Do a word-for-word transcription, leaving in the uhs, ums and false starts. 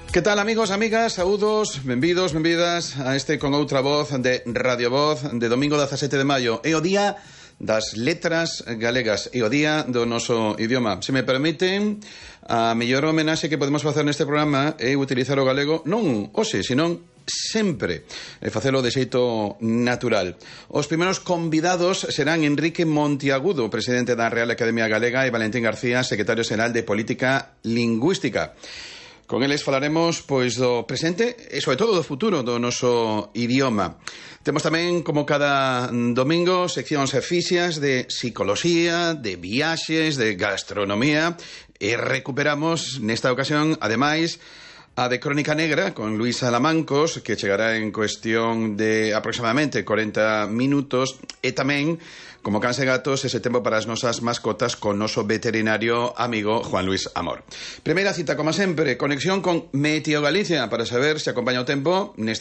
Que tal, amigos, amigas, saúdos, benvidos, benvidas a este con outra voz de Radio Voz de domingo dezasete de maio. É o día das letras galegas, é o día do noso idioma. Se me permiten, a mellor homenaxe que podemos facer neste programa é utilizar o galego non hoxe, senón sempre, e facelo de xeito natural. Os primeiros convidados serán Enrique Monteagudo, presidente da Real Academia Galega, e Valentín García, secretario xeral de Política Lingüística. Con eles falaremos pois do presente e sobre todo do futuro do noso idioma. Temos tamén, como cada domingo, seccións fixas de psicoloxía, de viaxes, de gastronomía, e recuperamos nesta ocasión, ademais, a de Crónica Negra con Luis Salamancos, que chegará en cuestión de aproximadamente cuarenta minutos, e tamén, como cans e gatos, ese tempo para as nosas mascotas con noso veterinario amigo Juan Luis Amor. Primeira cita, como sempre, conexión con Meteo Galicia para saber se acompaña o tempo neste